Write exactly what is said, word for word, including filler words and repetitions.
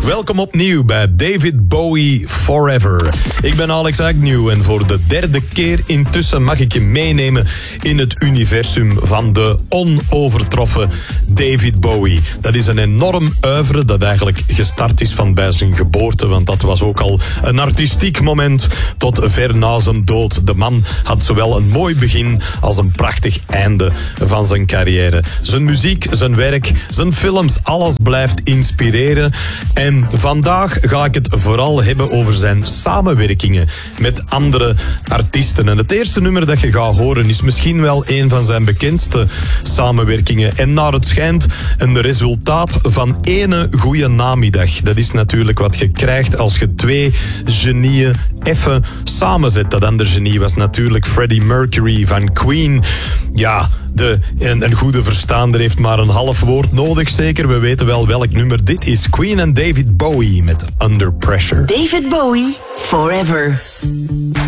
Welkom opnieuw bij David Bowie Forever. Ik ben Alex Agnew en voor de derde keer intussen mag ik je meenemen in het universum van de onovertroffen David Bowie. Dat is een enorm oeuvre dat eigenlijk gestart is van bij zijn geboorte, want dat was ook al een artistiek moment tot ver na zijn dood. De man had zowel een mooi begin als een prachtig einde van zijn carrière. Zijn muziek, zijn werk, zijn films, alles blijft inspireren. En vandaag ga ik het vooral hebben over zijn samenwerkingen met andere artiesten. En het eerste nummer dat je gaat horen is misschien wel een van zijn bekendste samenwerkingen. En naar het schijnt een resultaat van ene goede namiddag. Dat is natuurlijk wat je krijgt als je twee genieën even samenzet. Dat andere genie was natuurlijk Freddie Mercury van Queen. Ja, de, een, een goede verstaander heeft maar een half woord nodig, zeker. We weten wel welk nummer dit is. Queen en David Bowie met Under Pressure. David Bowie, Forever.